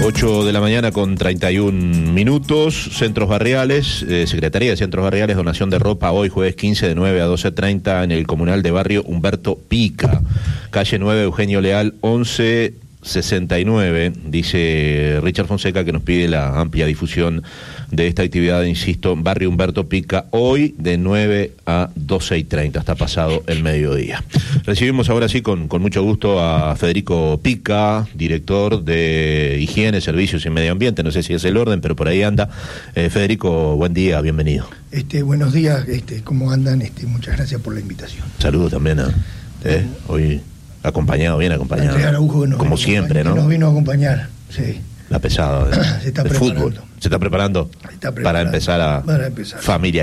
8 de la mañana con 31 minutos, Centros Barriales, Secretaría de Centros Barriales, donación de ropa hoy jueves 15 de 9 a 12:30 en el comunal de barrio Humberto Pica, calle 9 Eugenio Leal 1169, dice Richard Fonseca que nos pide la amplia difusión de esta actividad, insisto, barrio Humberto Pica, hoy de 9 a 12:30, hasta pasado el mediodía. Recibimos ahora sí con mucho gusto a Federico Pica, director de Higiene, Servicios y Medio Ambiente, no sé si es el orden, pero por ahí anda. Federico, buen día, bienvenido. Buenos días, ¿cómo andan? Muchas gracias por la invitación. Saludos también a hoy acompañado, bien acompañado. Andrés Araujo, como siempre, ¿no? Nos vino a acompañar, sí. La pesada se está de preparando. Fútbol. Se está preparando para empezar a familiarizar.